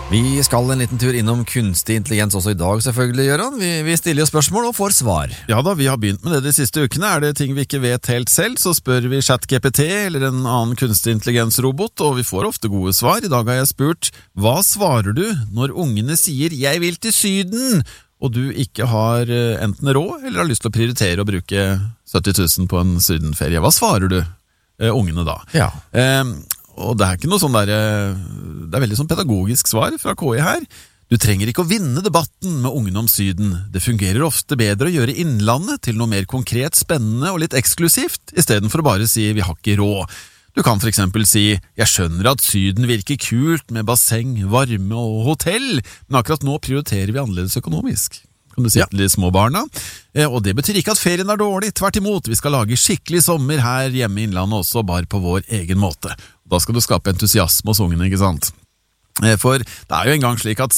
Vi skal en liten tur innom kunstig intelligens også i dag, selvfølgelig, Gøran. Vi stiller jo spørsmål og får svar. Ja da, vi har begynt med det de siste ukene. Er det ting vi ikke vet helt selv, så spør vi ChatGPT eller en annen kunstig intelligensrobot, og vi får ofte gode svar. I dag har jeg spurt, hva svarer du når ungene sier 'jeg vil til Syden', og du ikke har enten råd eller har lyst til å prioritere å bruke 70 000 på en sydenferie? Hva svarer du ungene da? Ja. Og det er ikke noe sånn det er veldig sånn pedagogisk svar fra KI her. Du trenger ikke å vinne debatten med ungene om Syden. Det fungerer ofte bedre å gjøre innlandet til noe mer konkret, spennende og litt eksklusivt, i stedet for å bare si 'vi har ikke råd'. Du kan for eksempel si 'jeg skjønner at Syden virker kult med basseng, varme og hotell, men akkurat nå prioriterer vi annerledes økonomisk'. Kan du si til de små barna. Og det betyr ikke at ferien er dårlig, tvert imot, vi skal lage skikkelig sommer her hjemme i innlandet også, bare på vår egen måte. Da skal du skape entusiasme hos ungene, ikke sant? For det er jo engang slik at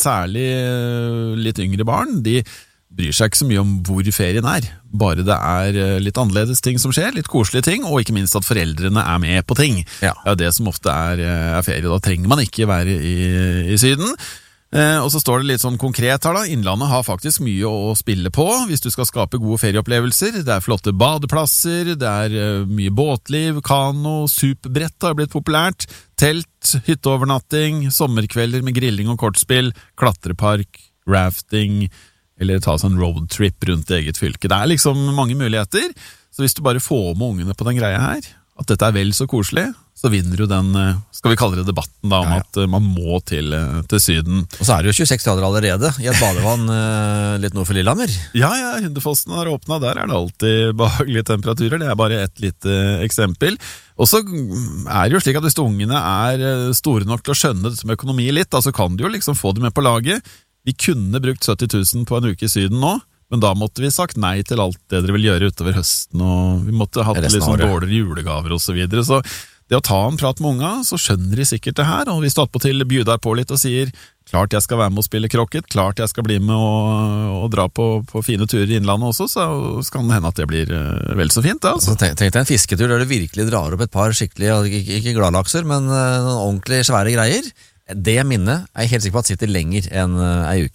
særlig litt yngre barn, de bryr seg ikke så mye om hvor ferien er, bare det er litt annerledes ting som skjer, litt koselige ting, og ikke minst at foreldrene er med på ting. Ja. Det er det som ofte er ferie, da trenger man ikke være i Syden. Og så står det litt sånn konkret her da, Innlandet har faktisk mye å spille på hvis du skal skape gode ferieopplevelser. Det er flotte badeplasser, det er mye båtliv, kano, superbrett har blitt populært, telt, hytteovernatting, sommerkvelder med grilling og kortspill, klatrepark, rafting, eller ta sånn roadtrip rundt eget fylke. Det er liksom mange muligheter, så hvis du bare får med ungene på den greia her, at dette er vel så koselig, så vinner du den, skal vi kalle det debatten da, om at man må til Syden. Og så er det jo 26 grader allerede i et badevann litt nord for Lillehammer. Ja, Hundefossen har åpnet, der er det alltid behagelige temperaturer, det er bare et lite eksempel. Og så er det jo slik at hvis ungene er store nok til å skjønne dette med økonomi litt, da, så kan du jo liksom få dem med på laget. Vi kunne brukt 70 000 på en uke i Syden nå, men da måtte vi sagt nei til alt det dere vil gjøre utover høsten, og vi måtte ha litt sånn dårligere julegaver og så videre. Så det å ta en prat med unga, så skjønner de sikkert det her, og hvis du attpåtil bjuder på litt og sier klart jeg skal være med å spille krokket, klart jeg skal bli med og dra på fine turer i innlandet også, så kan det hende at det blir vel så fint. Altså. Tenk deg en fisketur der du virkelig drar opp et par skikkelig, ikke gladlakser, men noen ordentlig svære greier. Det minnet er jeg helt sikker på at sitter lenger enn ei uke.